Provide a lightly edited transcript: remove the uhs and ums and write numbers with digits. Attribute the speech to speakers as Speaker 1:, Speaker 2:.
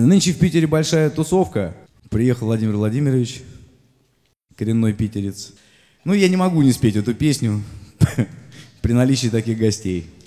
Speaker 1: Нынче в Питере большая тусовка. Приехал Владимир Владимирович, коренной питерец. Ну, я не могу не спеть эту песню при наличии таких гостей.